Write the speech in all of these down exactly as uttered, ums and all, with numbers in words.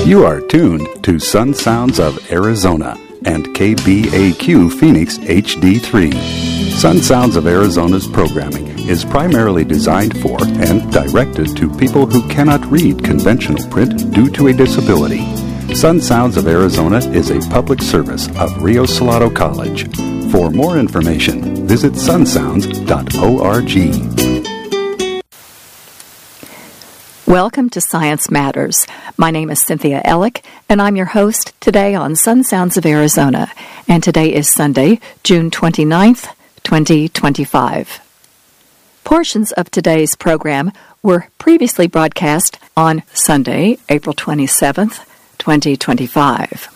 You are tuned to Sun Sounds of Arizona and K B A Q Phoenix H D three. Sun Sounds of Arizona's programming is primarily designed for and directed to people who cannot read conventional print due to a disability. Sun Sounds of Arizona is a public service of Rio Salado College. For more information, visit sun sounds dot org. Welcome to Science Matters. My name is Cynthia Ellick, and I'm your host today on Sun Sounds of Arizona. And today is Sunday, June twenty-ninth, twenty twenty-five. Portions of today's program were previously broadcast on Sunday, April twenty-seventh, twenty twenty-five.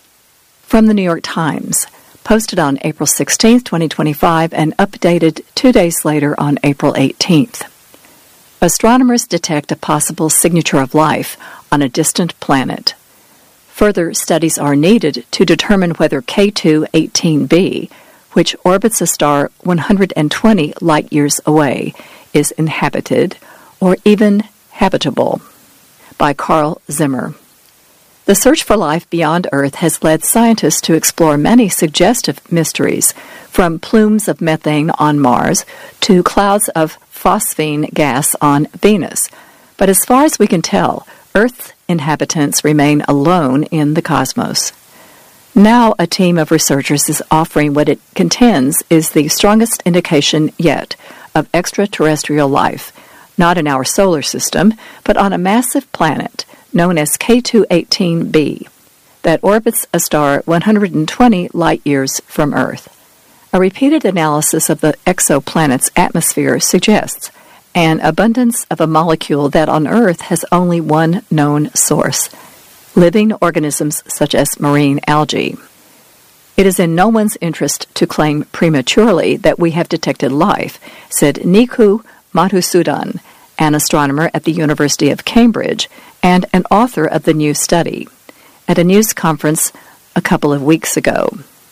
From the New York Times, posted on April sixteenth, twenty twenty-five, and updated two days later on April eighteenth. Astronomers detect a possible signature of life on a distant planet. Further studies are needed to determine whether K two eighteen b, which orbits a star one hundred twenty light-years away, is inhabited or even habitable. By Carl Zimmer. The search for life beyond Earth has led scientists to explore many suggestive mysteries, from plumes of methane on Mars to clouds of phosphine gas on Venus. But as far as we can tell, Earth's inhabitants remain alone in the cosmos. Now a team of researchers is offering what it contends is the strongest indication yet of extraterrestrial life, not in our solar system, but on a massive planet known as K two eighteen b, that orbits a star one hundred twenty light-years from Earth. A repeated analysis of the exoplanet's atmosphere suggests an abundance of a molecule that on Earth has only one known source: living organisms such as marine algae. It is in no one's interest to claim prematurely that we have detected life, said Niku Madhusudan, an astronomer at the University of Cambridge and an author of the new study, at a news conference a couple of weeks ago.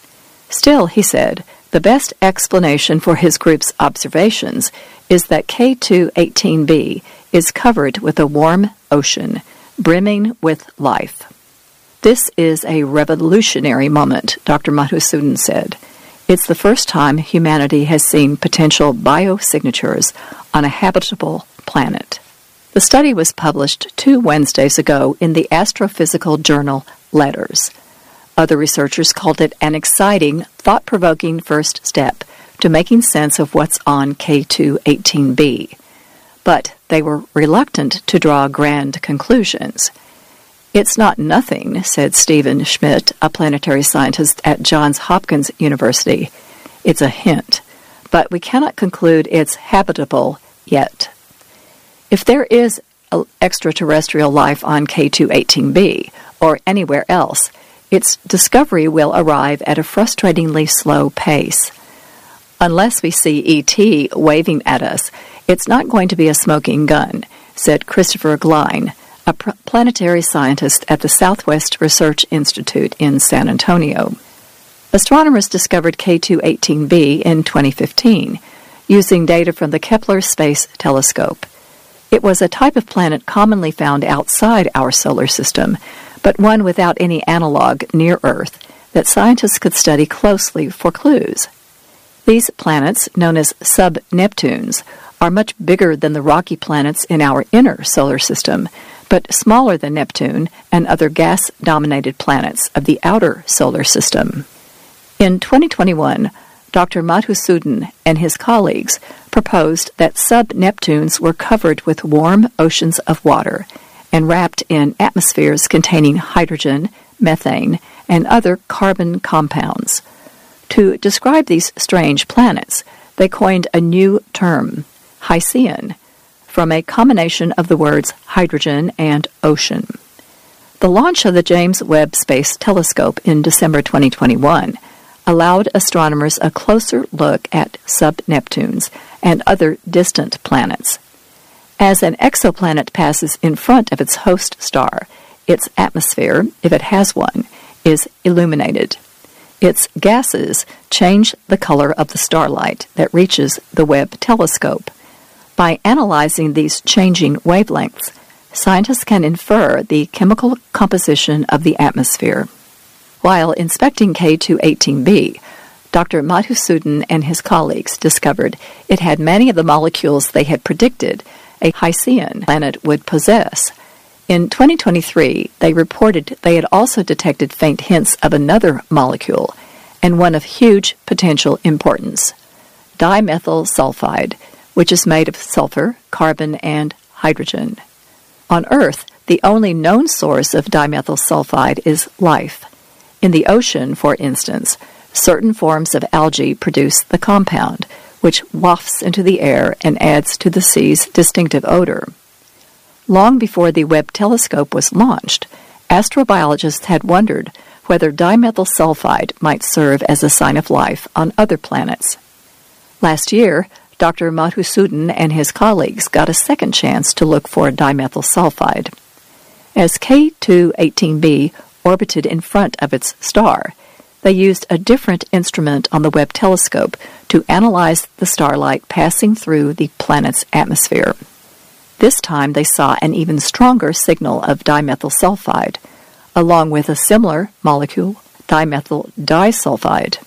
Still, he said, the best explanation for his group's observations is that K two eighteen b is covered with a warm ocean, brimming with life. This is a revolutionary moment, Doctor Madhusudan said. It's the first time humanity has seen potential biosignatures on a habitable planet. The study was published two Wednesdays ago in the astrophysical journal Letters. Other researchers called it an exciting, thought-provoking first step to making sense of what's on K two eighteen b. But they were reluctant to draw grand conclusions. It's not nothing, said Stephen Schmidt, a planetary scientist at Johns Hopkins University. It's a hint, but we cannot conclude it's habitable yet. If there is extraterrestrial life on K two eighteen b or anywhere else, its discovery will arrive at a frustratingly slow pace. Unless we see E T waving at us, it's not going to be a smoking gun, said Christopher Glein, a pr- planetary scientist at the Southwest Research Institute in San Antonio. Astronomers discovered K two eighteen b in twenty fifteen, using data from the Kepler Space Telescope. It was a type of planet commonly found outside our solar system, but one without any analog near Earth that scientists could study closely for clues. These planets, known as sub-Neptunes, are much bigger than the rocky planets in our inner solar system, but smaller than Neptune and other gas-dominated planets of the outer solar system. In twenty twenty-one, Doctor Madhusudan and his colleagues proposed that sub-Neptunes were covered with warm oceans of water and wrapped in atmospheres containing hydrogen, methane, and other carbon compounds. To describe these strange planets, they coined a new term, Hycean, from a combination of the words hydrogen and ocean. The launch of the James Webb Space Telescope in December twenty twenty-one allowed astronomers a closer look at sub-Neptunes and other distant planets. As an exoplanet passes in front of its host star, its atmosphere, if it has one, is illuminated. Its gases change the color of the starlight that reaches the Webb telescope. By analyzing these changing wavelengths, scientists can infer the chemical composition of the atmosphere. While inspecting K two eighteen b, Doctor Madhusudan and his colleagues discovered it had many of the molecules they had predicted a Hycean planet would possess. In twenty twenty-three, they reported they had also detected faint hints of another molecule, and one of huge potential importance, dimethyl sulfide, which is made of sulfur, carbon, and hydrogen. On Earth, the only known source of dimethyl sulfide is life. In the ocean, for instance, certain forms of algae produce the compound, which wafts into the air and adds to the sea's distinctive odor. Long before the Webb telescope was launched, astrobiologists had wondered whether dimethyl sulfide might serve as a sign of life on other planets. Last year, Doctor Madhusudan and his colleagues got a second chance to look for dimethyl sulfide. As K two eighteen b orbited in front of its star, they used a different instrument on the Webb telescope to analyze the starlight passing through the planet's atmosphere. This time they saw an even stronger signal of dimethyl sulfide, along with a similar molecule, dimethyl disulfide.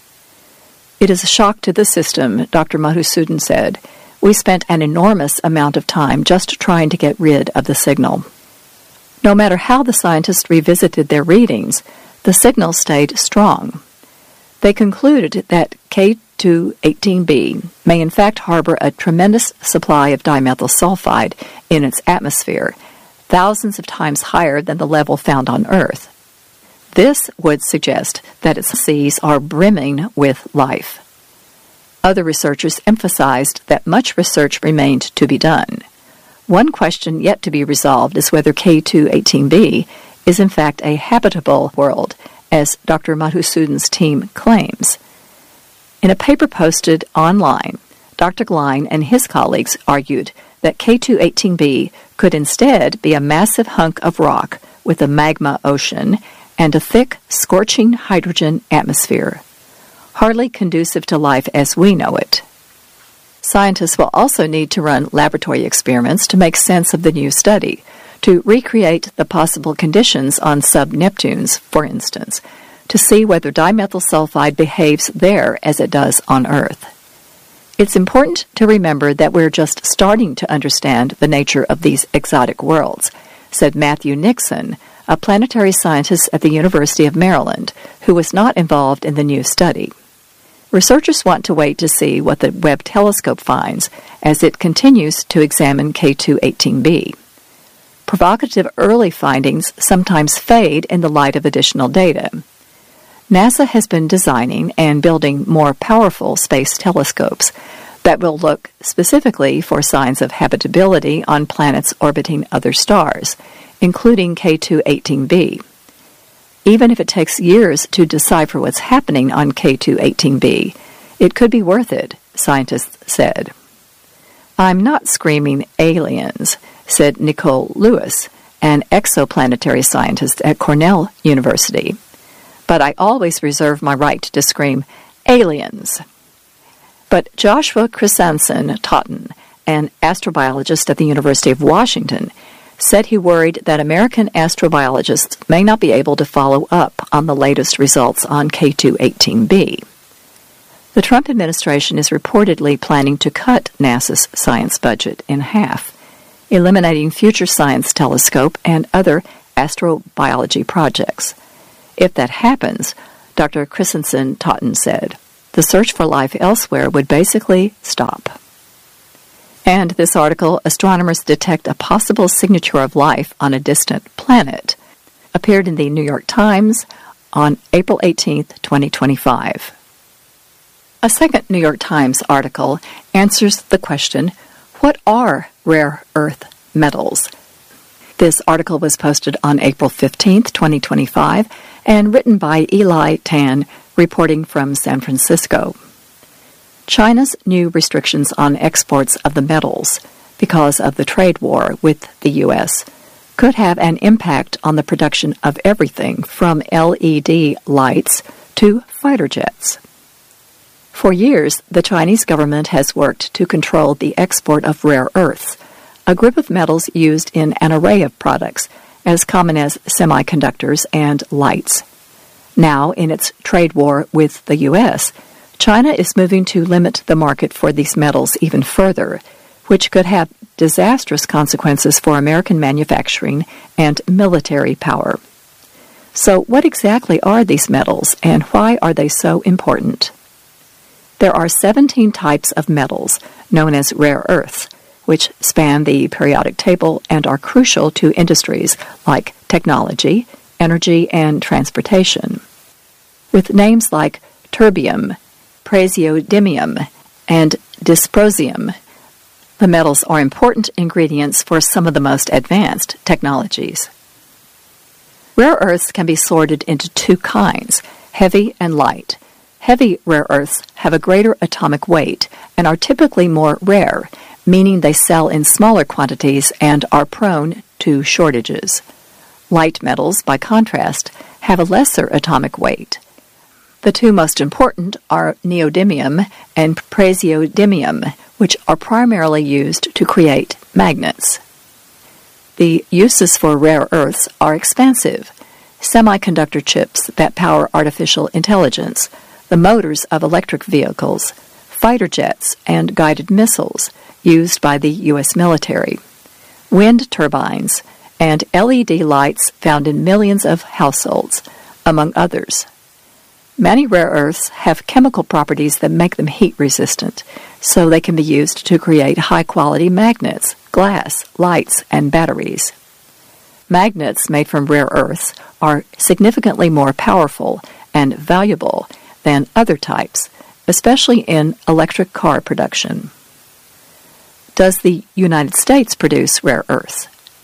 It is a shock to the system, Doctor Madhusudan said. We spent an enormous amount of time just trying to get rid of the signal. No matter how the scientists revisited their readings, the signal stayed strong. They concluded that K two eighteen b may in fact harbor a tremendous supply of dimethyl sulfide in its atmosphere, thousands of times higher than the level found on Earth. This would suggest that its seas are brimming with life. Other researchers emphasized that much research remained to be done. One question yet to be resolved is whether K two eighteen b is in fact a habitable world, as Doctor Madhusudan's team claims. In a paper posted online, Doctor Glein and his colleagues argued that K two eighteen b could instead be a massive hunk of rock with a magma ocean and a thick, scorching hydrogen atmosphere, hardly conducive to life as we know it. Scientists will also need to run laboratory experiments to make sense of the new study, to recreate the possible conditions on sub-Neptunes, for instance, to see whether dimethyl sulfide behaves there as it does on Earth. It's important to remember that we're just starting to understand the nature of these exotic worlds, said Matthew Nixon, a planetary scientist at the University of Maryland, who was not involved in the new study. Researchers want to wait to see what the Webb telescope finds as it continues to examine K two eighteen b. Provocative early findings sometimes fade in the light of additional data. NASA has been designing and building more powerful space telescopes that will look specifically for signs of habitability on planets orbiting other stars, including K two eighteen b. Even if it takes years to decipher what's happening on K two eighteen b, it could be worth it, scientists said. I'm not screaming aliens, said Nicole Lewis, an exoplanetary scientist at Cornell University. But I always reserve my right to scream aliens. But Joshua Christensen Totten, an astrobiologist at the University of Washington, said he worried that American astrobiologists may not be able to follow up on the latest results on K two eighteen b. The Trump administration is reportedly planning to cut NASA's science budget in half, eliminating Future Science Telescope and other astrobiology projects. If that happens, Doctor Christensen Totten said, the search for life elsewhere would basically stop. And this article, Astronomers Detect a Possible Signature of Life on a Distant Planet, appeared in the New York Times on April eighteenth, twenty twenty-five. A second New York Times article answers the question, what are rare earth metals? This article was posted on April fifteenth, twenty twenty-five, and written by Eli Tan, reporting from San Francisco. China's new restrictions on exports of the metals, because of the trade war with the U S, could have an impact on the production of everything from L E D lights to fighter jets. For years, the Chinese government has worked to control the export of rare earths, a group of metals used in an array of products, as common as semiconductors and lights. Now, in its trade war with the U S, China is moving to limit the market for these metals even further, which could have disastrous consequences for American manufacturing and military power. So, what exactly are these metals, and why are they so important? There are seventeen types of metals, known as rare earths, which span the periodic table and are crucial to industries like technology, energy, and transportation. With names like terbium, praseodymium, and dysprosium, the metals are important ingredients for some of the most advanced technologies. Rare earths can be sorted into two kinds, heavy and light. Heavy rare earths have a greater atomic weight and are typically more rare, meaning they sell in smaller quantities and are prone to shortages. Light metals, by contrast, have a lesser atomic weight. The two most important are neodymium and praseodymium, which are primarily used to create magnets. The uses for rare earths are expansive. Semiconductor chips that power artificial intelligence, the motors of electric vehicles, fighter jets, and guided missiles used by the U S military, wind turbines, and L E D lights found in millions of households, among others. Many rare earths have chemical properties that make them heat-resistant, so they can be used to create high-quality magnets, glass, lights, and batteries. Magnets made from rare earths are significantly more powerful and valuable than other types, especially in electric car production. Does the United States produce rare earths?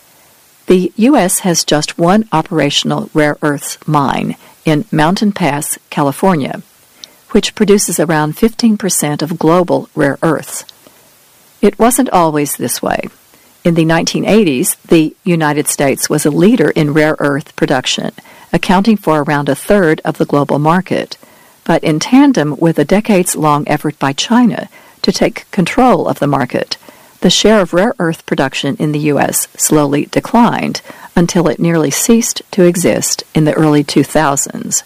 The U S has just one operational rare earths mine in Mountain Pass, California, which produces around fifteen percent of global rare earths. It wasn't always this way. In the nineteen eighties, the United States was a leader in rare earth production, accounting for around a third of the global market. But in tandem with a decades-long effort by China to take control of the market, the share of rare earth production in the U S slowly declined until it nearly ceased to exist in the early two thousands.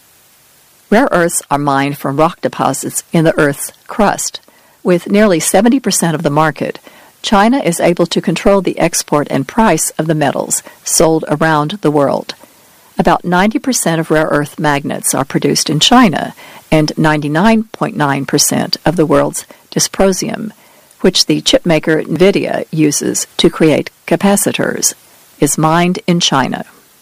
Rare earths are mined from rock deposits in the Earth's crust. With nearly seventy percent of the market, China is able to control the export and price of the metals sold around the world. About ninety percent of rare earth magnets are produced in China, and ninety-nine point nine percent of the world's dysprosium, which the chipmaker NVIDIA uses to create capacitors, is mined in China.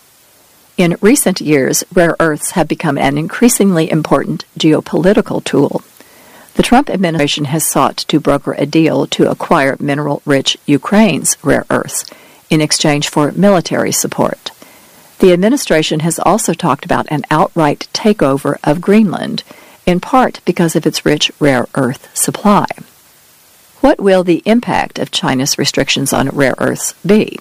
In recent years, rare earths have become an increasingly important geopolitical tool. The Trump administration has sought to broker a deal to acquire mineral-rich Ukraine's rare earths in exchange for military support. The administration has also talked about an outright takeover of Greenland, in part because of its rich rare earth supply. What will the impact of China's restrictions on rare earths be?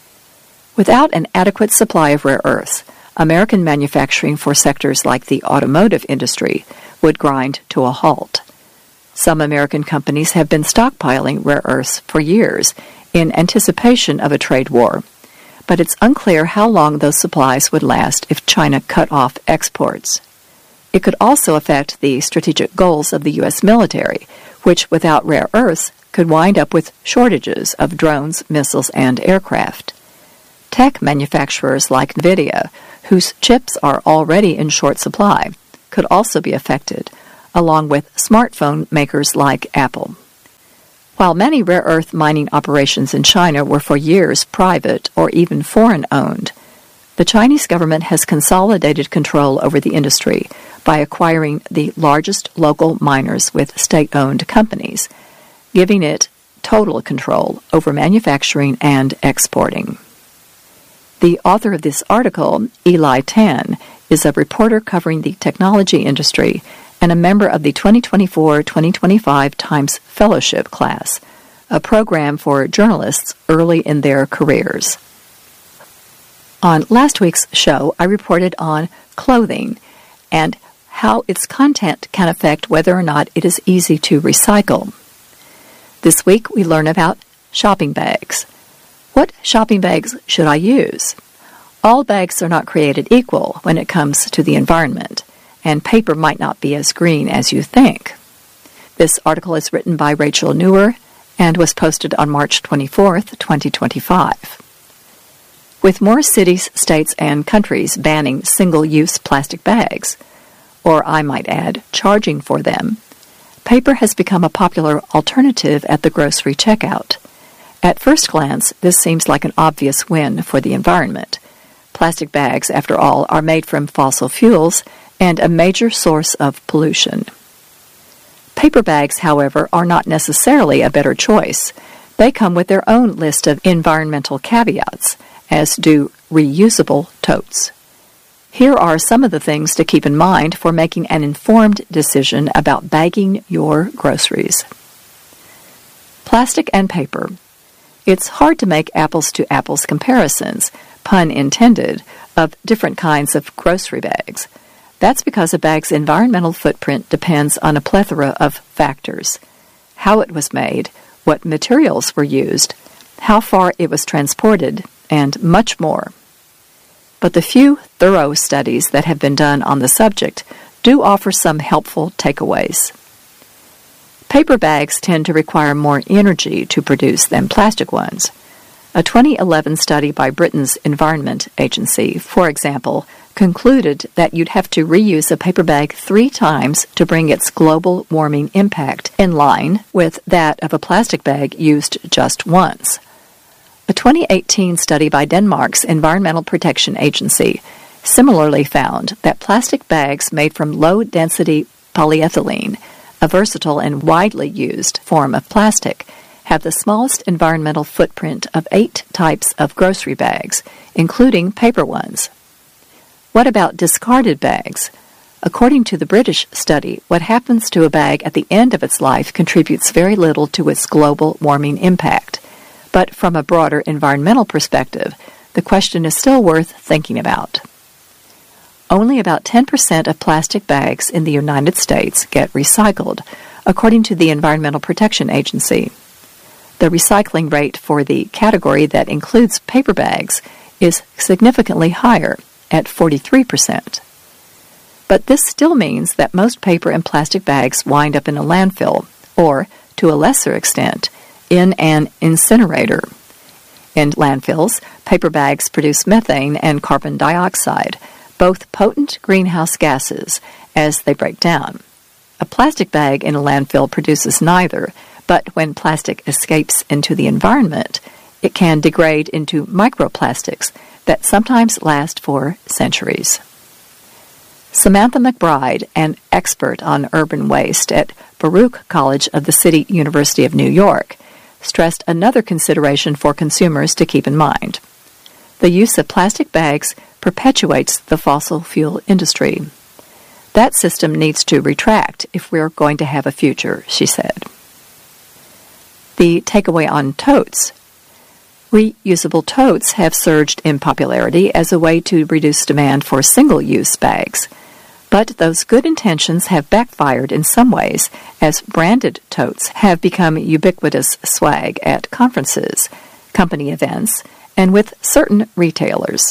Without an adequate supply of rare earths, American manufacturing for sectors like the automotive industry would grind to a halt. Some American companies have been stockpiling rare earths for years in anticipation of a trade war, but it's unclear how long those supplies would last if China cut off exports. It could also affect the strategic goals of the U S military, which, without rare earths, could wind up with shortages of drones, missiles, and aircraft. Tech manufacturers like NVIDIA, whose chips are already in short supply, could also be affected, along with smartphone makers like Apple. While many rare earth mining operations in China were for years private or even foreign-owned, the Chinese government has consolidated control over the industry by acquiring the largest local miners with state-owned companies, giving it total control over manufacturing and exporting. The author of this article, Eli Tan, is a reporter covering the technology industry and a member of the twenty twenty-four twenty twenty-five Times Fellowship class, a program for journalists early in their careers. On last week's show, I reported on clothing and how its content can affect whether or not it is easy to recycle. This week, we learn about Shopping bags. What shopping bags should I use? All bags are not created equal when it comes to the environment, and paper might not be as green as you think. This article is written by Rachel Newer and was posted on March twenty-fourth, twenty twenty-five. With more cities, states, and countries banning single-use plastic bags, or I might add, charging for them, paper has become a popular alternative at the grocery checkout. At first glance, this seems like an obvious win for the environment. Plastic bags, after all, are made from fossil fuels and a major source of pollution. Paper bags, however, are not necessarily a better choice. They come with their own list of environmental caveats, as do reusable totes. Here are some of the things to keep in mind for making an informed decision about bagging your groceries. Plastic and paper. It's hard to make apples-to-apples comparisons, pun intended, of different kinds of grocery bags. That's because a bag's environmental footprint depends on a plethora of factors: how it was made, what materials were used, how far it was transported, and much more. But the few thorough studies that have been done on the subject do offer some helpful takeaways. Paper bags tend to require more energy to produce than plastic ones. A twenty eleven study by Britain's Environment Agency, for example, concluded that you'd have to reuse a paper bag three times to bring its global warming impact in line with that of a plastic bag used just once. A twenty eighteen study by Denmark's Environmental Protection Agency similarly found that plastic bags made from low-density polyethylene, a versatile and widely used form of plastic, have the smallest environmental footprint of eight types of grocery bags, including paper ones. What about discarded bags? According to the British study, what happens to a bag at the end of its life contributes very little to its global warming impact. But from a broader environmental perspective, the question is still worth thinking about. Only about ten percent of plastic bags in the United States get recycled, according to the Environmental Protection Agency. The recycling rate for the category that includes paper bags is significantly higher, at forty-three percent. But this still means that most paper and plastic bags wind up in a landfill, or, to a lesser extent, in an incinerator. In landfills, paper bags produce methane and carbon dioxide, both potent greenhouse gases, as they break down. A plastic bag in a landfill produces neither, but when plastic escapes into the environment, it can degrade into microplastics that sometimes last for centuries. Samantha McBride, an expert on urban waste at Baruch College of the City University of New York, stressed another consideration for consumers to keep in mind. The use of plastic bags perpetuates the fossil fuel industry. That system needs to retract if we're going to have a future, she said. The takeaway on totes. Reusable totes have surged in popularity as a way to reduce demand for single-use bags. But those good intentions have backfired in some ways, as branded totes have become ubiquitous swag at conferences, company events, and with certain retailers.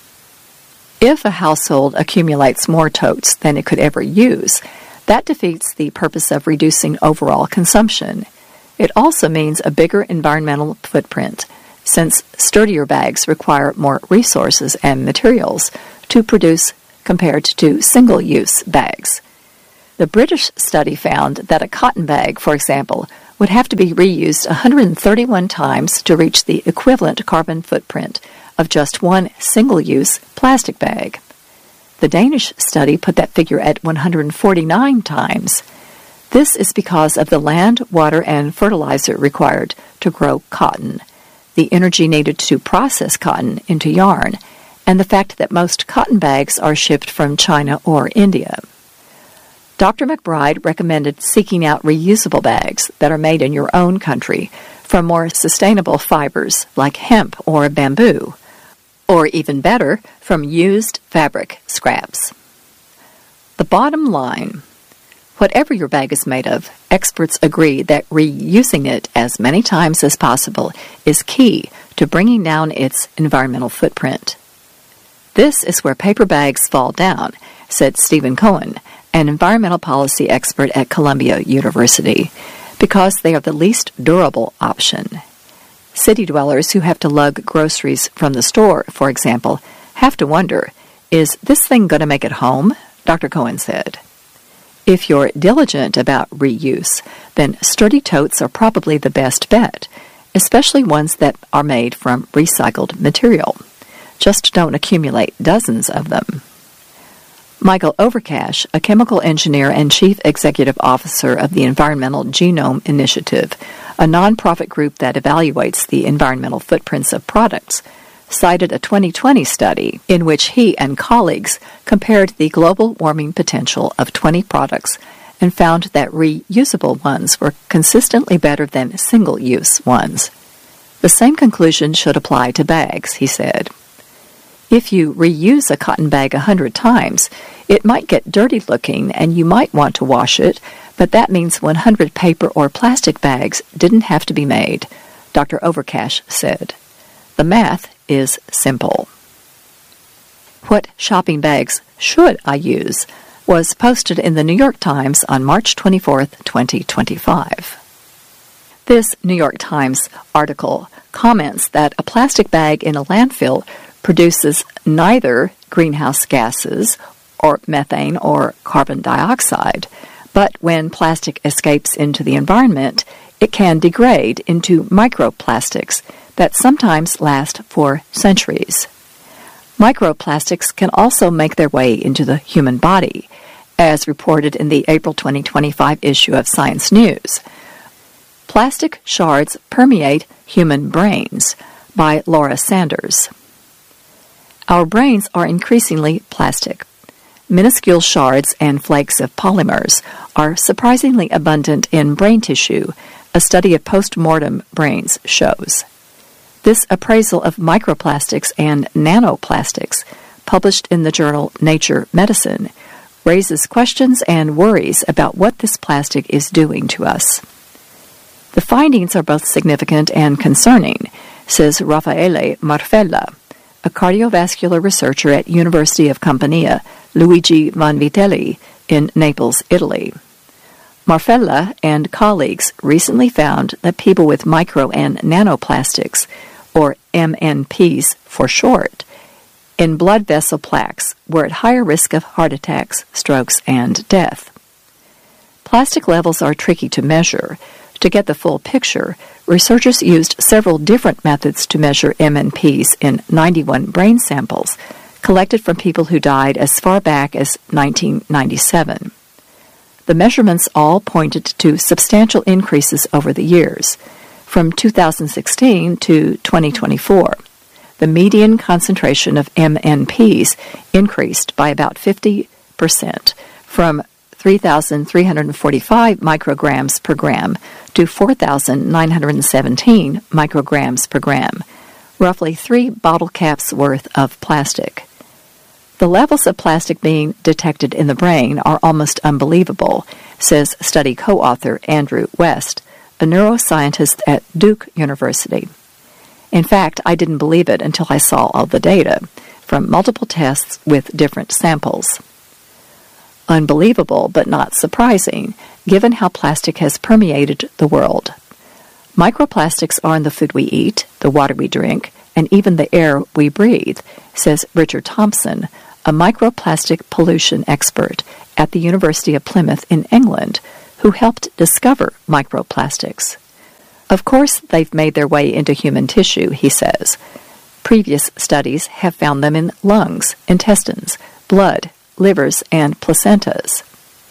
If a household accumulates more totes than it could ever use, that defeats the purpose of reducing overall consumption. It also means a bigger environmental footprint, since sturdier bags require more resources and materials to produce compared to single-use bags. The British study found that a cotton bag, for example, would have to be reused one hundred thirty-one times to reach the equivalent carbon footprint of just one single-use plastic bag. The Danish study put that figure at one hundred forty-nine times. This is because of the land, water, and fertilizer required to grow cotton, the energy needed to process cotton into yarn, and the fact that most cotton bags are shipped from China or India. Doctor McBride recommended seeking out reusable bags that are made in your own country from more sustainable fibers like hemp or bamboo, or even better, from used fabric scraps. The bottom line: Whatever your bag is made of, experts agree that reusing it as many times as possible is key to bringing down its environmental footprint. This is where paper bags fall down, said Stephen Cohen, an environmental policy expert at Columbia University, because they are the least durable option. City dwellers who have to lug groceries from the store, for example, have to wonder, is this thing going to make it home? Doctor Cohen said. If you're diligent about reuse, then sturdy totes are probably the best bet, especially ones that are made from recycled material. Just don't accumulate dozens of them. Michael Overcash, a chemical engineer and chief executive officer of the Environmental Genome Initiative, a nonprofit group that evaluates the environmental footprints of products, cited a twenty twenty study in which he and colleagues compared the global warming potential of twenty products and found that reusable ones were consistently better than single-use ones. The same conclusion should apply to bags, he said. If you reuse a cotton bag a hundred times, it might get dirty looking and you might want to wash it, but that means one hundred paper or plastic bags didn't have to be made, Doctor Overcash said. The math is simple. What shopping bags should I use was posted in the New York Times on March twenty-fourth, twenty twenty-five. This New York Times article comments that a plastic bag in a landfill produces neither greenhouse gases or methane or carbon dioxide, but when plastic escapes into the environment, it can degrade into microplastics that sometimes last for centuries. Microplastics can also make their way into the human body, as reported in the April twenty twenty-five issue of Science News. Plastic Shards Permeate Human Brains by Laura Sanders. Our brains are increasingly plastic. Minuscule shards and flakes of polymers are surprisingly abundant in brain tissue, a study of post-mortem brains shows. This appraisal of microplastics and nanoplastics, published in the journal Nature Medicine, raises questions and worries about what this plastic is doing to us. The findings are both significant and concerning, says Raffaele Marfella, a cardiovascular researcher at University of Campania, Luigi Vanvitelli, in Naples, Italy. Marfella and colleagues recently found that people with micro and nanoplastics, or M N Ps for short, in blood vessel plaques were at higher risk of heart attacks, strokes, and death. Plastic levels are tricky to measure. To get the full picture, researchers used several different methods to measure M N Ps in ninety-one brain samples collected from people who died as far back as nineteen ninety-seven. The measurements all pointed to substantial increases over the years. From two thousand sixteen to twenty twenty-four, the median concentration of M N Ps increased by about fifty percent, from three thousand three hundred forty-five micrograms per gram to four thousand nine hundred seventeen micrograms per gram, roughly three bottle caps worth of plastic. The levels of plastic being detected in the brain are almost unbelievable, says study co-author Andrew West, a neuroscientist at Duke University. In fact, I didn't believe it until I saw all the data from multiple tests with different samples. Unbelievable, but not surprising, given how plastic has permeated the world. Microplastics are in the food we eat, the water we drink, and even the air we breathe, says Richard Thompson, a microplastic pollution expert at the University of Plymouth in England, who helped discover microplastics. Of course, they've made their way into human tissue, he says. Previous studies have found them in lungs, intestines, blood, livers, and placentas.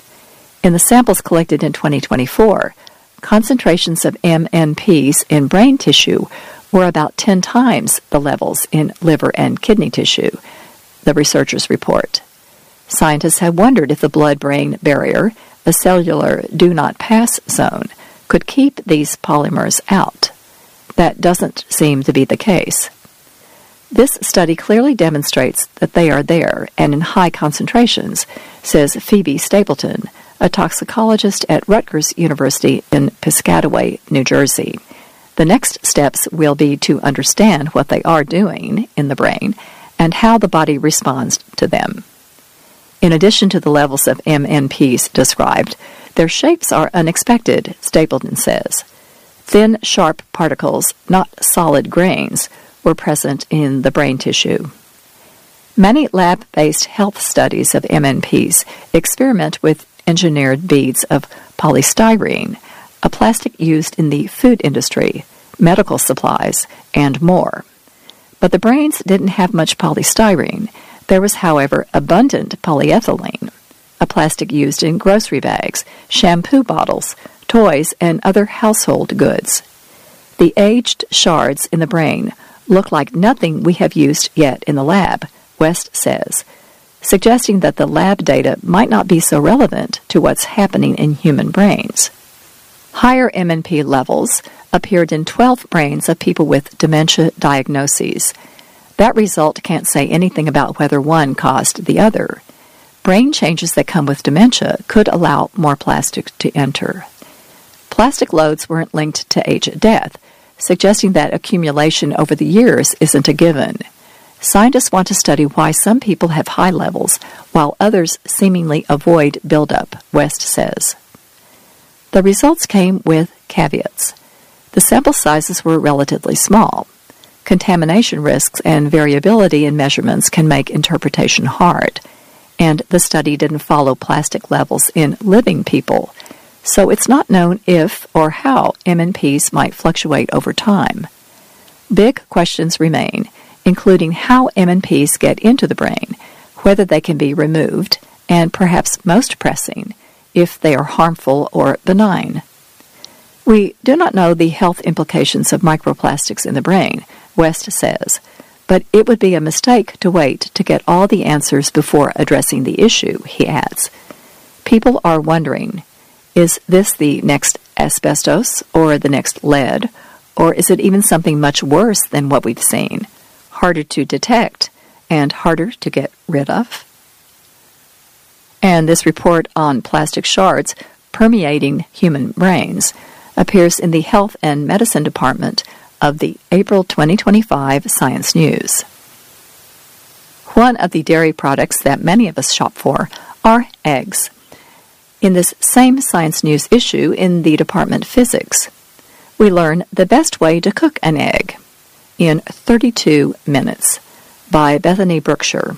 In the samples collected in twenty twenty-four, concentrations of M N Ps in brain tissue were about ten times the levels in liver and kidney tissue, the researchers report. Scientists have wondered if the blood-brain barrier, a cellular do-not-pass zone, could keep these polymers out. That doesn't seem to be the case. This study clearly demonstrates that they are there and in high concentrations, says Phoebe Stapleton, a toxicologist at Rutgers University in Piscataway, New Jersey. The next steps will be to understand what they are doing in the brain and how the body responds to them. In addition to the levels of M N Ps described, their shapes are unexpected, Stapleton says. Thin, sharp particles, not solid grains, were present in the brain tissue. Many lab-based health studies of M N Ps experiment with engineered beads of polystyrene, a plastic used in the food industry, medical supplies, and more. But the brains didn't have much polystyrene. There was, however, abundant polyethylene, a plastic used in grocery bags, shampoo bottles, toys, and other household goods. The aged shards in the brain look like nothing we have used yet in the lab, West says, suggesting that the lab data might not be so relevant to what's happening in human brains. Higher M N P levels appeared in twelve brains of people with dementia diagnoses. That result can't say anything about whether one caused the other. Brain changes that come with dementia could allow more plastic to enter. Plastic loads weren't linked to age-death, suggesting that accumulation over the years isn't a given. Scientists want to study why some people have high levels, while others seemingly avoid buildup, West says. The results came with caveats. The sample sizes were relatively small. Contamination risks and variability in measurements can make interpretation hard, and the study didn't follow plastic levels in living people, so it's not known if or how M N Ps might fluctuate over time. Big questions remain, including how M N Ps get into the brain, whether they can be removed, and perhaps most pressing, if they are harmful or benign. We do not know the health implications of microplastics in the brain, West says, but it would be a mistake to wait to get all the answers before addressing the issue, he adds. People are wondering, is this the next asbestos or the next lead, or is it even something much worse than what we've seen, harder to detect and harder to get rid of? And this report on plastic shards permeating human brains appears in the Health and Medicine Department of the April twenty twenty-five Science News. One of the dairy products that many of us shop for are eggs. In this same Science News issue in the Department Physics, we learn the best way to cook an egg in thirty-two minutes by Bethany Brookshire.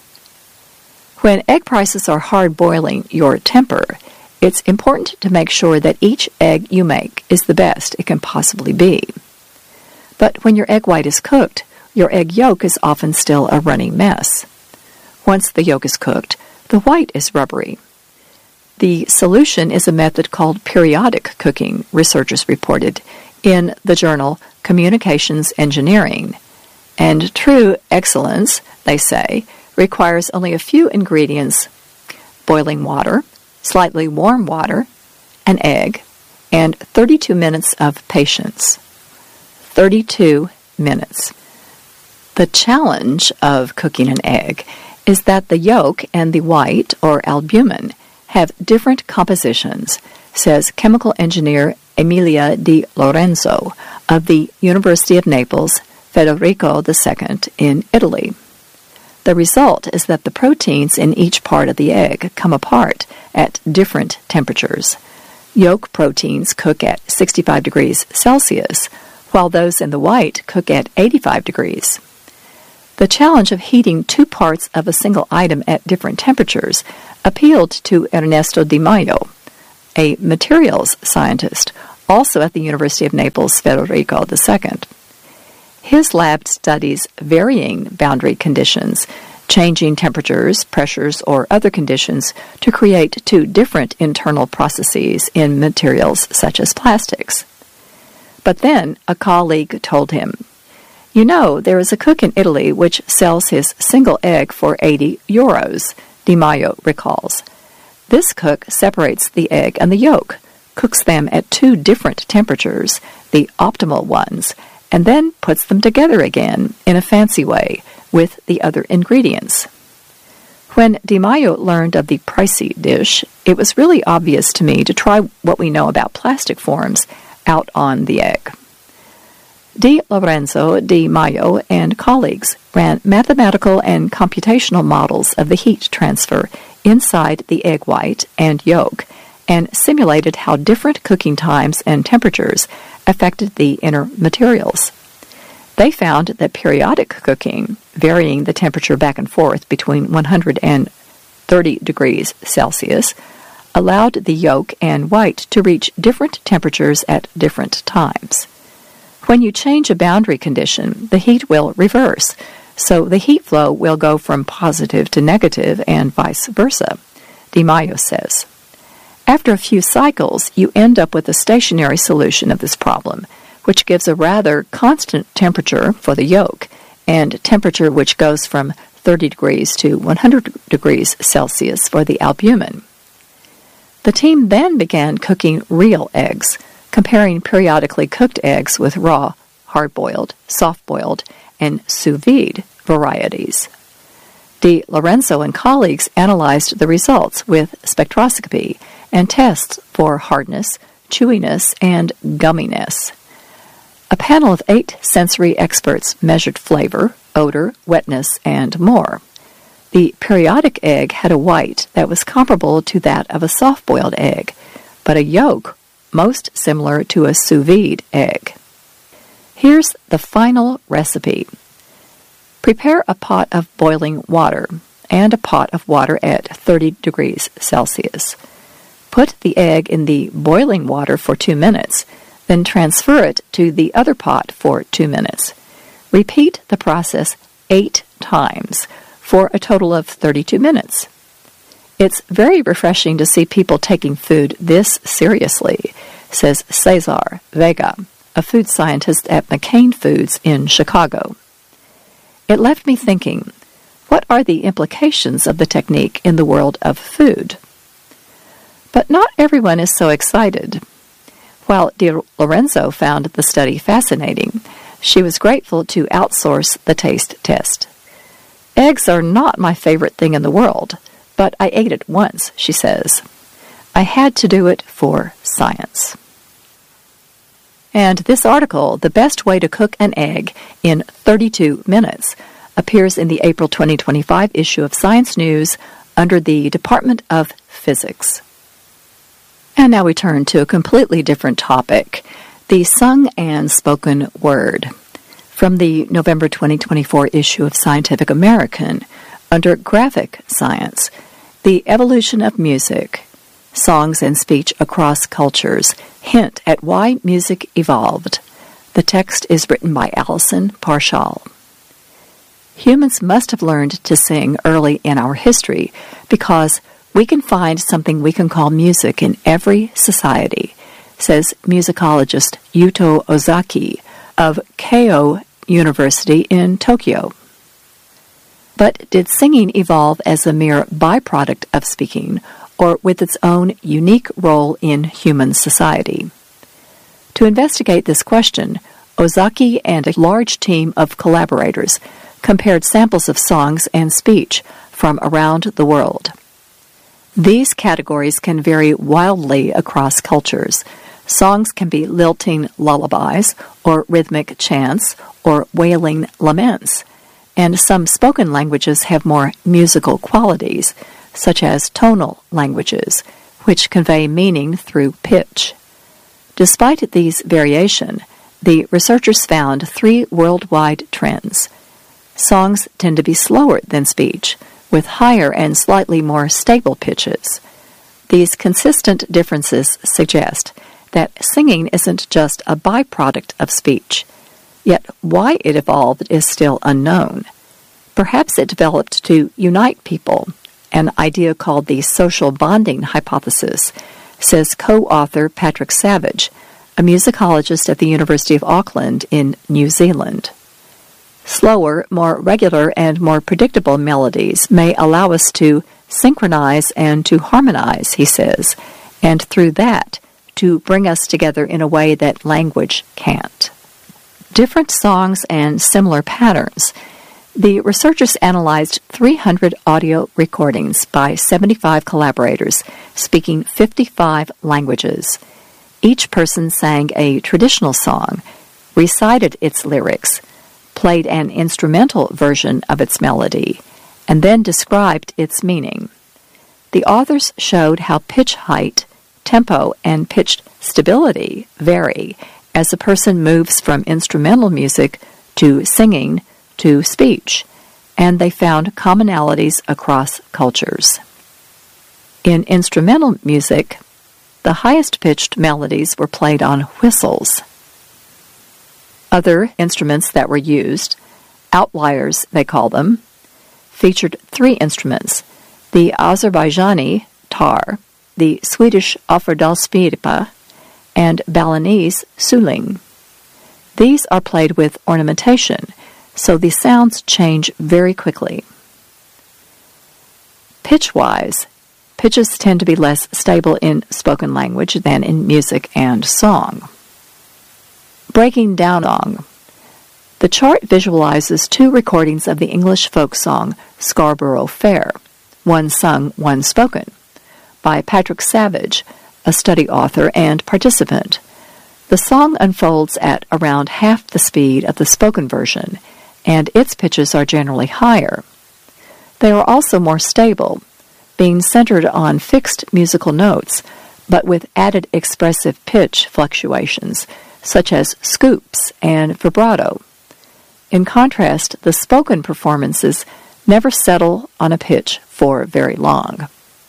When egg prices are hard-boiling your temper, it's important to make sure that each egg you make is the best it can possibly be. But when your egg white is cooked, your egg yolk is often still a runny mess. Once the yolk is cooked, the white is rubbery. The solution is a method called periodic cooking, researchers reported in the journal Communications Engineering. And true excellence, they say, requires only a few ingredients: boiling water, slightly warm water, an egg, and thirty-two minutes of patience. thirty-two minutes. The challenge of cooking an egg is that the yolk and the white, or albumin, have different compositions, says chemical engineer Emilia Di Lorenzo of the University of Naples, Federico the Second in Italy. The result is that the proteins in each part of the egg come apart at different temperatures. Yolk proteins cook at sixty-five degrees Celsius, while those in the white cook at eighty-five degrees. The challenge of heating two parts of a single item at different temperatures appealed to Ernesto Di Maio, a materials scientist, also at the University of Naples, Federico the Second. His lab studies varying boundary conditions, changing temperatures, pressures, or other conditions to create two different internal processes in materials such as plastics. But then a colleague told him, "You know, there is a cook in Italy which sells his single egg for eighty euros, Di Maio recalls. This cook separates the egg and the yolk, cooks them at two different temperatures, the optimal ones, and then puts them together again in a fancy way with the other ingredients. When Di Maio learned of the pricey dish, it was really obvious to me to try what we know about plastic forms out on the egg. Di Lorenzo Di Maio and colleagues ran mathematical and computational models of the heat transfer inside the egg white and yolk and simulated how different cooking times and temperatures affected the inner materials. They found that periodic cooking, varying the temperature back and forth between one hundred and thirty degrees Celsius, allowed the yolk and white to reach different temperatures at different times. When you change a boundary condition, the heat will reverse, so the heat flow will go from positive to negative and vice versa, Di Maio says. After a few cycles, you end up with a stationary solution of this problem, which gives a rather constant temperature for the yolk and temperature which goes from thirty degrees to one hundred degrees Celsius for the albumin. The team then began cooking real eggs, comparing periodically cooked eggs with raw, hard-boiled, soft-boiled, and sous vide varieties. Di Lorenzo and colleagues analyzed the results with spectroscopy and tests for hardness, chewiness, and gumminess. A panel of eight sensory experts measured flavor, odor, wetness, and more. The periodic egg had a white that was comparable to that of a soft-boiled egg, but a yolk most similar to a sous vide egg. Here's the final recipe. Prepare a pot of boiling water and a pot of water at thirty degrees Celsius. Put the egg in the boiling water for two minutes, then transfer it to the other pot for two minutes. Repeat the process eight times for a total of thirty-two minutes. It's very refreshing to see people taking food this seriously, says Cesar Vega, a food scientist at McCain Foods in Chicago. It left me thinking, what are the implications of the technique in the world of food? But not everyone is so excited. While Di Lorenzo found the study fascinating, she was grateful to outsource the taste test. Eggs are not my favorite thing in the world, but I ate it once, she says. I had to do it for science. And this article, The Best Way to Cook an Egg in thirty-two minutes, appears in the April twenty twenty-five issue of Science News under the Department of Physics. And now we turn to a completely different topic, the sung and spoken word. From the November twenty twenty-four issue of Scientific American, under Graphic Science, the evolution of music, songs and speech across cultures hint at why music evolved. The text is written by Alison Parshall. Humans must have learned to sing early in our history because we can find something we can call music in every society, says musicologist Yuto Ozaki of Keio University in Tokyo. But did singing evolve as a mere byproduct of speaking, or with its own unique role in human society? To investigate this question, Ozaki and a large team of collaborators compared samples of songs and speech from around the world. These categories can vary wildly across cultures. Songs can be lilting lullabies, or rhythmic chants, or wailing laments, and some spoken languages have more musical qualities, such as tonal languages, which convey meaning through pitch. Despite these variation, the researchers found three worldwide trends. Songs tend to be slower than speech, with higher and slightly more stable pitches. These consistent differences suggest that singing isn't just a byproduct of speech. Yet why it evolved is still unknown. Perhaps it developed to unite people, an idea called the social bonding hypothesis, says co-author Patrick Savage, a musicologist at the University of Auckland in New Zealand. Slower, more regular, and more predictable melodies may allow us to synchronize and to harmonize, he says, and through that, to bring us together in a way that language can't. Different songs and similar patterns. The researchers analyzed three hundred audio recordings by seventy-five collaborators speaking fifty-five languages. Each person sang a traditional song, recited its lyrics, played an instrumental version of its melody, and then described its meaning. The authors showed how pitch height, tempo, and pitch stability vary as a person moves from instrumental music to singing to speech, and they found commonalities across cultures. In instrumental music, the highest-pitched melodies were played on whistles. Other instruments that were used, outliers they call them, featured three instruments: the Azerbaijani tar, the Swedish offerdalspipa, and Balinese suling. These are played with ornamentation, so the sounds change very quickly. Pitch-wise, pitches tend to be less stable in spoken language than in music and song. Breaking down on. The chart visualizes two recordings of the English folk song Scarborough Fair, one sung, one spoken, by Patrick Savage, a study author and participant. The song unfolds at around half the speed of the spoken version, and its pitches are generally higher. They are also more stable, being centered on fixed musical notes, but with added expressive pitch fluctuations, such as scoops and vibrato. In contrast, the spoken performances never settle on a pitch for very long.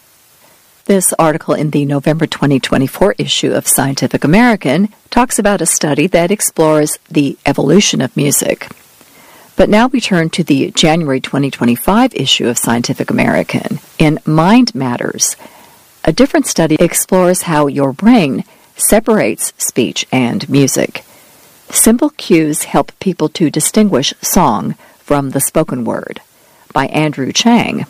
This article in the November twenty twenty-four issue of Scientific American talks about a study that explores the evolution of music. But now we turn to the January twenty twenty-five issue of Scientific American. In Mind Matters, a different study explores how your brain separates speech and music. Simple cues help people to distinguish song from the spoken word, by Andrew Chang.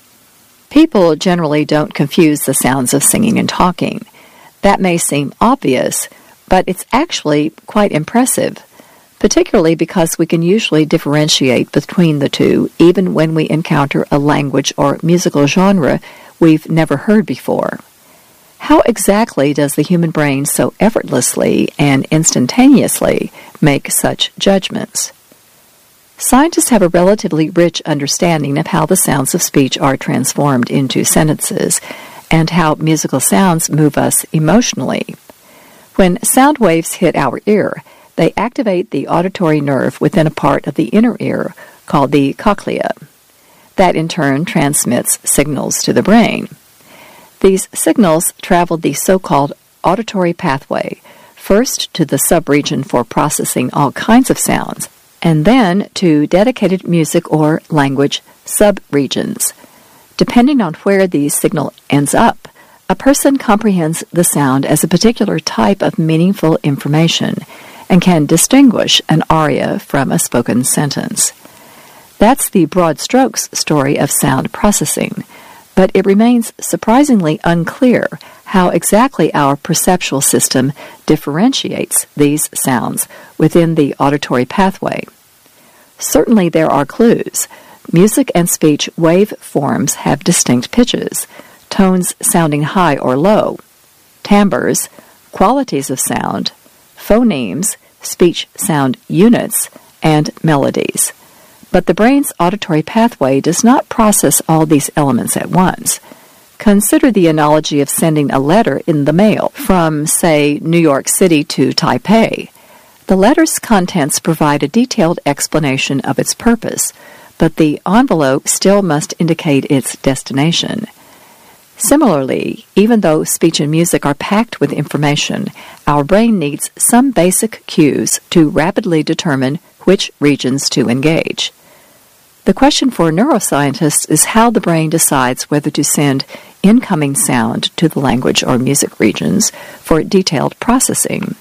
People generally don't confuse the sounds of singing and talking. That may seem obvious, but it's actually quite impressive, particularly because we can usually differentiate between the two even when we encounter a language or musical genre we've never heard before. How exactly does the human brain so effortlessly and instantaneously make such judgments? Scientists have a relatively rich understanding of how the sounds of speech are transformed into sentences and how musical sounds move us emotionally. When sound waves hit our ear, they activate the auditory nerve within a part of the inner ear called the cochlea. That in turn transmits signals to the brain. These signals travel the so-called auditory pathway, first to the subregion for processing all kinds of sounds, and then to dedicated music or language subregions. Depending on where the signal ends up, a person comprehends the sound as a particular type of meaningful information and can distinguish an aria from a spoken sentence. That's the broad strokes story of sound processing, but it remains surprisingly unclear how exactly our perceptual system differentiates these sounds within the auditory pathway. Certainly there are clues. Music and speech waveforms have distinct pitches, tones sounding high or low, timbres, qualities of sound, phonemes, speech sound units, and melodies. But the brain's auditory pathway does not process all these elements at once. Consider the analogy of sending a letter in the mail from, say, New York City to Taipei. The letter's contents provide a detailed explanation of its purpose, but the envelope still must indicate its destination. Similarly, even though speech and music are packed with information, our brain needs some basic cues to rapidly determine which regions to engage. The question for neuroscientists is how the brain decides whether to send incoming sound to the language or music regions for detailed processing.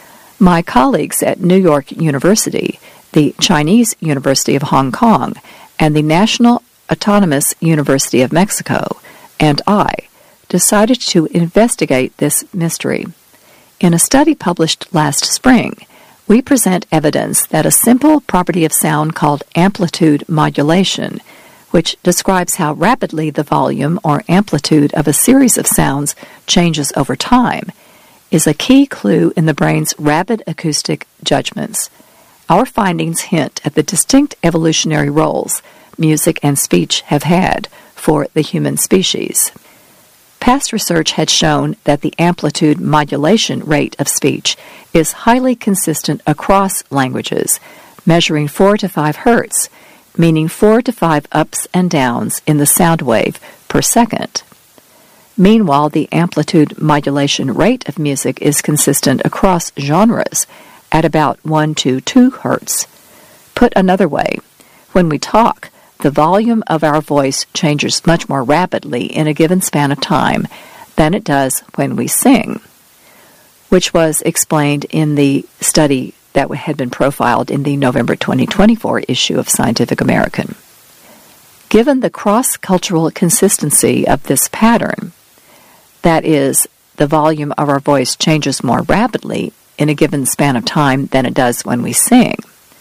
My colleagues at New York University, the Chinese University of Hong Kong, and the National Autonomous University of Mexico, and I, decided to investigate this mystery. In a study published last spring, we present evidence that a simple property of sound called amplitude modulation, which describes how rapidly the volume or amplitude of a series of sounds changes over time, is a key clue in the brain's rapid acoustic judgments. Our findings hint at the distinct evolutionary roles music and speech have had for the human species. Past research had shown that the amplitude modulation rate of speech is highly consistent across languages, measuring four to five hertz, meaning four to five ups and downs in the sound wave per second. Meanwhile, the amplitude modulation rate of music is consistent across genres at about one to two hertz. Put another way, when we talk, the volume of our voice changes much more rapidly in a given span of time than it does when we sing, which was explained in the study that had been profiled in the November twenty twenty-four issue of Scientific American. Given the cross-cultural consistency of this pattern, that is, the volume of our voice changes more rapidly in a given span of time than it does when we sing,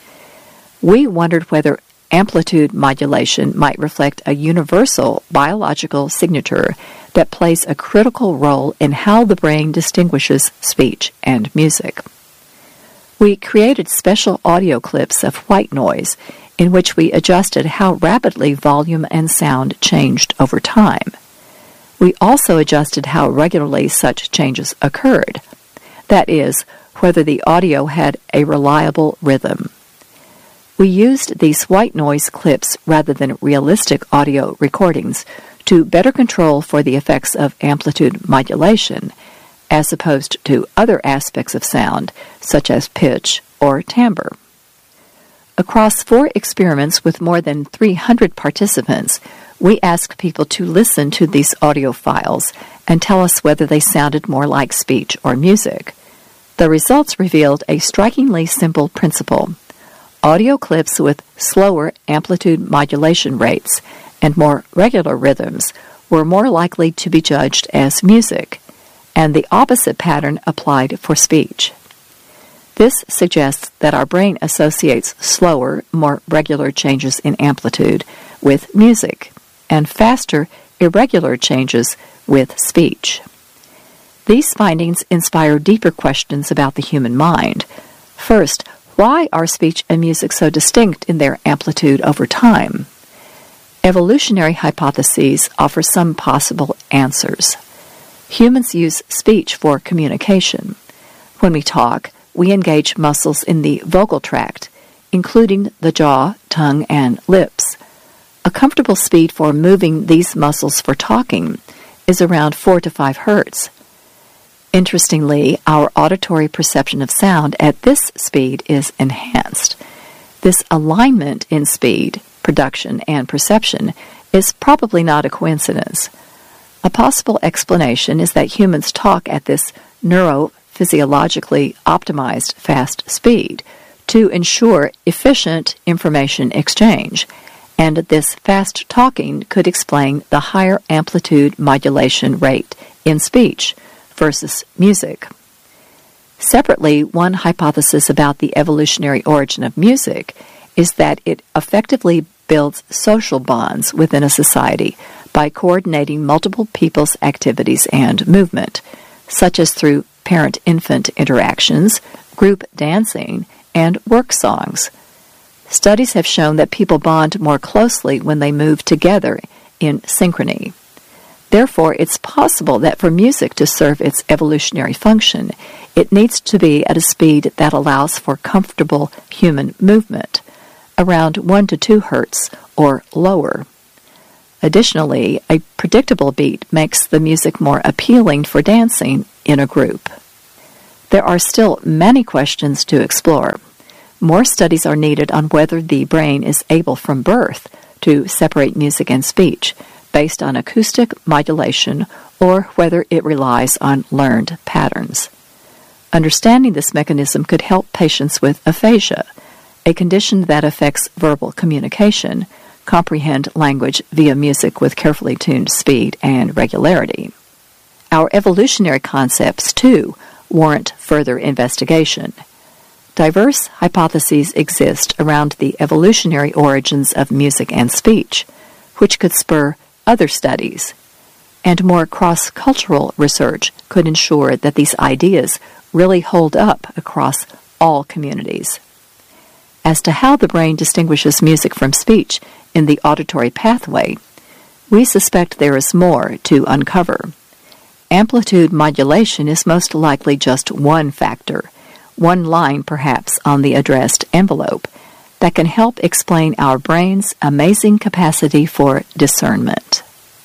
we wondered whether amplitude modulation might reflect a universal biological signature that plays a critical role in how the brain distinguishes speech and music. We created special audio clips of white noise in which we adjusted how rapidly volume and sound changed over time. We also adjusted how regularly such changes occurred, that is, whether the audio had a reliable rhythm. We used these white noise clips rather than realistic audio recordings to better control for the effects of amplitude modulation, as opposed to other aspects of sound, such as pitch or timbre. Across four experiments with more than three hundred participants, we asked people to listen to these audio files and tell us whether they sounded more like speech or music. The results revealed a strikingly simple principle. Audio clips with slower amplitude modulation rates and more regular rhythms were more likely to be judged as music, and the opposite pattern applied for speech. This suggests that our brain associates slower, more regular changes in amplitude with music, and faster, irregular changes with speech. These findings inspire deeper questions about the human mind. First, why are speech and music so distinct in their amplitude over time? Evolutionary hypotheses offer some possible answers. Humans use speech for communication. When we talk, we engage muscles in the vocal tract, including the jaw, tongue, and lips. A comfortable speed for moving these muscles for talking is around four to five hertz. Interestingly, our auditory perception of sound at this speed is enhanced. This alignment in speed, production, and perception is probably not a coincidence. A possible explanation is that humans talk at this neurophysiologically optimized fast speed to ensure efficient information exchange, and this fast talking could explain the higher amplitude modulation rate in speech versus music. Separately, one hypothesis about the evolutionary origin of music is that it effectively builds social bonds within a society by coordinating multiple people's activities and movement, such as through parent-infant interactions, group dancing, and work songs. Studies have shown that people bond more closely when they move together in synchrony. Therefore, it's possible that for music to serve its evolutionary function, it needs to be at a speed that allows for comfortable human movement, around one to two hertz or lower. Additionally, a predictable beat makes the music more appealing for dancing in a group. There are still many questions to explore. More studies are needed on whether the brain is able from birth to separate music and speech, based on acoustic modulation, or whether it relies on learned patterns. Understanding this mechanism could help patients with aphasia, a condition that affects verbal communication, comprehend language via music with carefully tuned speed and regularity. Our evolutionary concepts, too, warrant further investigation. diverse hypotheses exist around the evolutionary origins of music and speech, which could spur other studies, and more cross-cultural research could ensure that these ideas really hold up across all communities. As to how the brain distinguishes music from speech in the auditory pathway, we suspect there is more to uncover. Amplitude modulation is most likely just one factor, one line perhaps on the addressed envelope, that can help explain our brain's amazing capacity for discernment.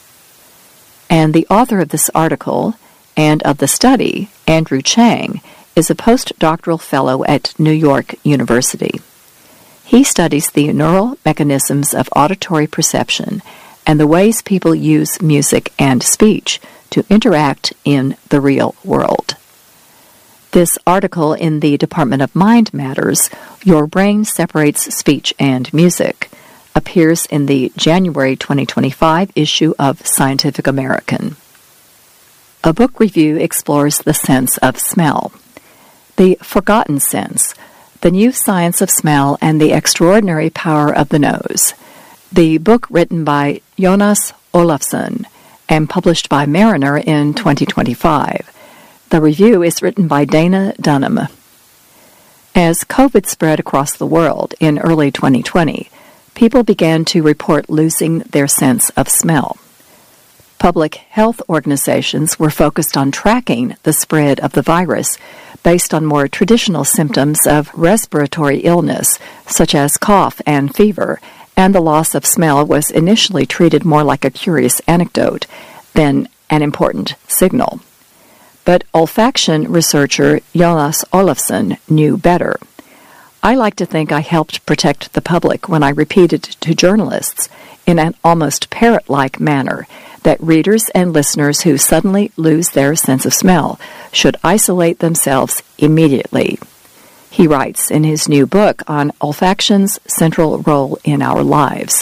And the author of this article and of the study, Andrew Chang, is a postdoctoral fellow at New York University. He studies the neural mechanisms of auditory perception and the ways people use music and speech to interact in the real world. This article in the Department of Mind Matters, Your Brain Separates Speech and Music, appears in the January twenty twenty-five issue of Scientific American. A book review explores the sense of smell. The Forgotten Sense, The New Science of Smell and the Extraordinary Power of the Nose. The book written by Jonas Olafsson and published by Mariner in twenty twenty-five. The review is written by Dana Dunham. As COVID spread across the world in early twenty twenty, people began to report losing their sense of smell. Public health organizations were focused on tracking the spread of the virus based on more traditional symptoms of respiratory illness, such as cough and fever, and the loss of smell was initially treated more like a curious anecdote than an important signal. But olfaction researcher Jonas Olafsson knew better. I like to think I helped protect the public when I repeated to journalists in an almost parrot-like manner that readers and listeners who suddenly lose their sense of smell should isolate themselves immediately. He writes in his new book on olfaction's central role in our lives.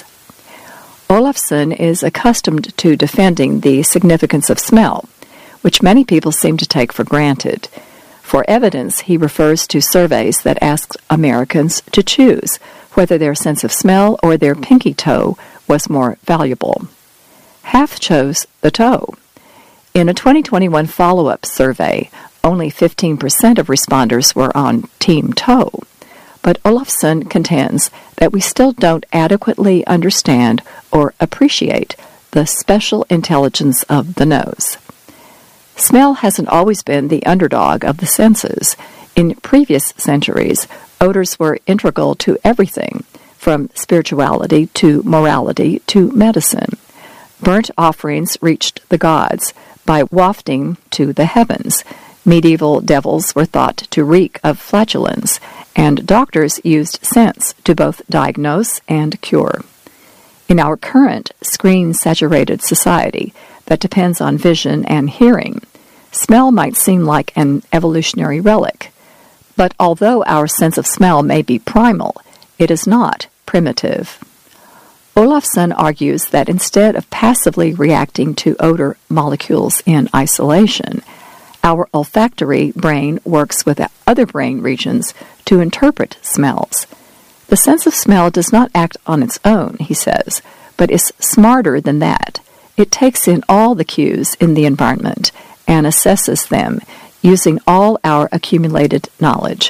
Olafsson is accustomed to defending the significance of smell, which many people seem to take for granted. For evidence, he refers to surveys that ask Americans to choose whether their sense of smell or their pinky toe was more valuable. Half chose the toe. In a twenty twenty-one follow-up survey, only fifteen percent of responders were on Team Toe. But Olafsson contends that we still don't adequately understand or appreciate the special intelligence of the nose. Smell hasn't always been the underdog of the senses. In previous centuries, odors were integral to everything, from spirituality to morality to medicine. Burnt offerings reached the gods by wafting to the heavens. Medieval devils were thought to reek of flatulence, and doctors used scents to both diagnose and cure. In our current screen-saturated society that depends on vision and hearing, smell might seem like an evolutionary relic. But although our sense of smell may be primal, it is not primitive. Olafsson argues that instead of passively reacting to odor molecules in isolation, our olfactory brain works with other brain regions to interpret smells. The sense of smell does not act on its own, he says, but is smarter than that. It takes in all the cues in the environment and assesses them using all our accumulated knowledge.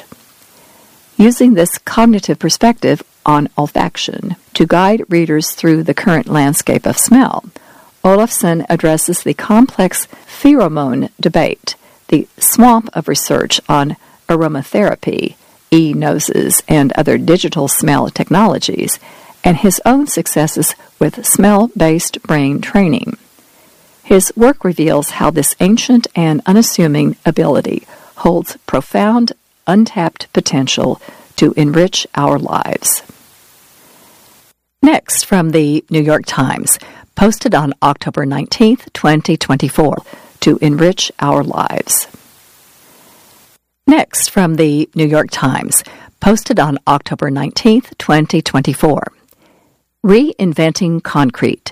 Using this cognitive perspective on olfaction to guide readers through the current landscape of smell, Olafsson addresses the complex pheromone debate, the swamp of research on aromatherapy, e-noses, and other digital smell technologies, and his own successes with smell-based brain training. His work reveals how this ancient and unassuming ability holds profound, untapped potential to enrich our lives. Next, from the New York Times, posted on October nineteenth, twenty twenty-four, to enrich our lives. Next, from the New York Times, posted on October nineteenth, twenty twenty-four. Reinventing Concrete,